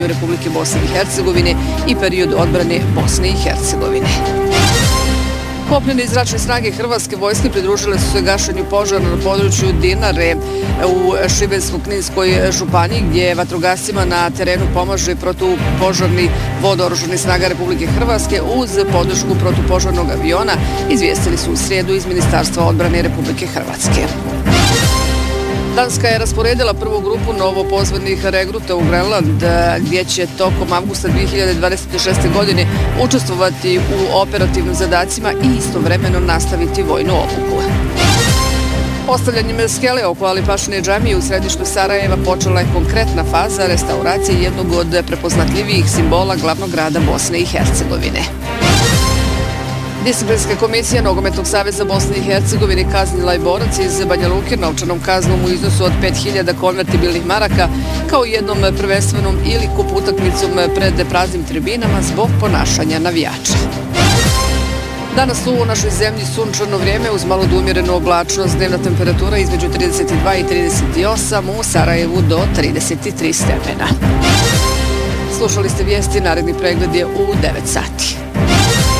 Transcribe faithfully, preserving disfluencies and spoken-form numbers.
Republike Bosne i Hercegovine i period odbrane Bosne i Hercegovine. Kopnene i zračne snage Hrvatske vojske pridružile su se gašenju požara na području Dinare u Šibensko-Kninskoj županiji, gdje vatrogascima na terenu pomaže protupožarni vod oružanih snaga Republike Hrvatske uz podršku protupožarnog aviona, izvijestili su u srijedu iz Ministarstva odbrane Republike Hrvatske. Danska je rasporedila prvu grupu novopozvanih regruta u Grenland, gdje će tokom avgusta dvije hiljade dvadeset šeste. godine učestvovati u operativnim zadacima i istovremeno nastaviti vojnu obuku. Postavljanjem skele oko Alipašine džamije u središtu Sarajeva počela je konkretna faza restauracije jednog od prepoznatljivijih simbola glavnog grada Bosne i Hercegovine. Disciplinska komisija Nogometnog saveza Bosne i Hercegovine kaznila je borac iz Banja Luke novčanom kaznom u iznosu od pet hiljada konvertibilnih maraka kao jednom prvenstvenom ili kup utakmicom pred praznim tribinama zbog ponašanja navijača. Danas su u našoj zemlji sunčano vrijeme uz malo umjerenu oblačnost, dnevna temperatura između trideset dva i trideset osam, u Sarajevu do trideset tri stepena. Slušali ste vijesti, naredni pregled je u devet sati.